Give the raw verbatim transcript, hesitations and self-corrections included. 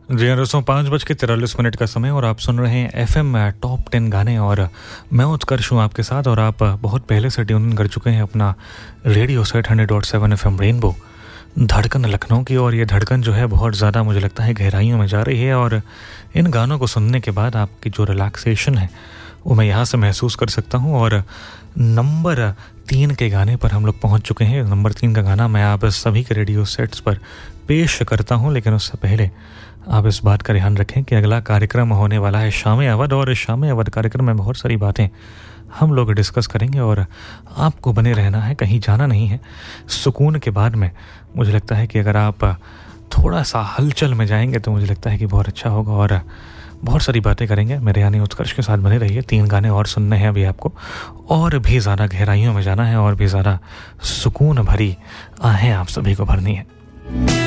जी हाँ दोस्तों, पाँच बज के तिरालीस मिनट का समय और आप सुन रहे हैं एफएम टॉप टेन गाने और मैं उत्कर्ष हूँ आपके साथ। और आप बहुत पहले से ट्यून इन कर चुके हैं अपना radio set hundred dot seven F M rainbow, धड़कन लखनऊ की। और ये धड़कन जो है बहुत ज़्यादा मुझे लगता है गहराइयों में जा रही है और इन गानों को सुनने के बाद आपकी जो रिलैक्सेशन है वो मैं यहाँ से महसूस कर सकता हूँ। और नंबर तीन के गाने पर हम लोग पहुँच चुके हैं। नंबर तीन का गाना मैं आप सभी के रेडियो सेट्स पर पेश करता हूँ, लेकिन उससे पहले आप इस बात का ध्यान रखें कि अगला कार्यक्रम होने वाला है शाम अवध, और शाम अवध कार्यक्रम में बहुत सारी बातें हम लोग डिस्कस करेंगे और आपको बने रहना है, कहीं जाना नहीं है। सुकून के बाद में मुझे लगता है कि अगर आप थोड़ा सा हलचल में जाएंगे तो मुझे लगता है कि बहुत अच्छा होगा और बहुत सारी बातें करेंगे। मेरे यानी उत्कर्ष के साथ बने रहिए। तीन गाने और सुनने हैं अभी आपको, और भी ज़्यादा गहराइयों में जाना है और भी ज़्यादा सुकून भरी आहें आप सभी को भरनी है।